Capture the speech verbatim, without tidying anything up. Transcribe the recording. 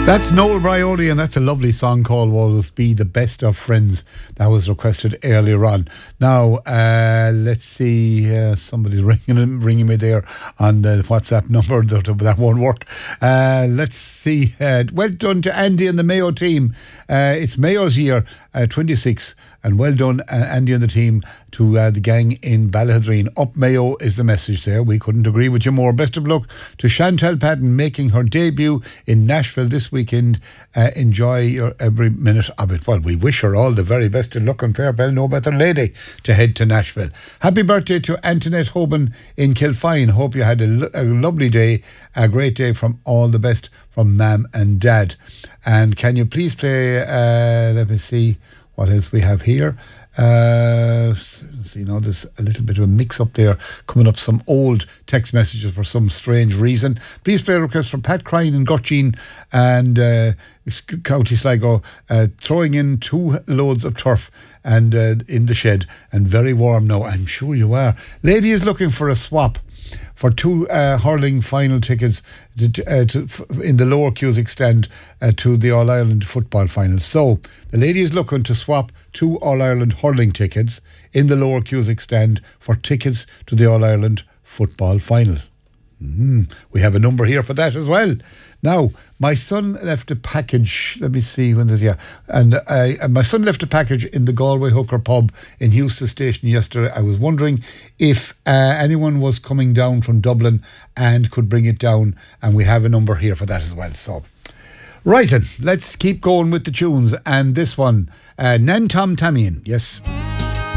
That's Noel Bryony, and that's a lovely song called Always Be the Best of Friends. That was requested earlier on. Now, uh, let's see. Uh, somebody's ringing ringing me there on the WhatsApp number. That, that won't work. Uh, let's see. Uh, well done to Andy and the Mayo team. Uh, it's Mayo's year, uh, twenty-six. And well done, uh, Andy and the team, to uh, the gang in Ballahadreen. Up Mayo is the message there. We couldn't agree with you more. Best of luck to Chantal Patton making her debut in Nashville this weekend. Uh, enjoy your every minute of it. Well, we wish her all the very best of luck, and fair bell, no better lady to head to Nashville. Happy birthday to Antoinette Hoban in Kilfine. Hope you had a, lo- a lovely day, a great day. From all the best from Mam and Dad. And can you please play, uh, let me see what else we have here. Uh, so, you know, there's a little bit of a mix-up there, coming up some old text messages for some strange reason. Please play a request from Pat Crine in Gotcheen and uh, County Sligo, uh, throwing in two loads of turf and uh, in the shed, and very warm now. I'm sure you are. Lady is looking for a swap for two uh, hurling final tickets to, uh, to, f- in the lower Cusack stand uh, to the All-Ireland football final. So the lady is looking to swap two All-Ireland hurling tickets in the lower Cusack stand for tickets to the All-Ireland football final. Mm-hmm. We have a number here for that as well. Now, my son left a package, let me see when this, yeah, and I, and my son left a package in the Galway Hooker pub in Houston Station yesterday. I was wondering if uh, anyone was coming down from Dublin and could bring it down, and we have a number here for that as well. So, right then, let's keep going with the tunes, and this one, uh, Nan Tom Tamian, yes.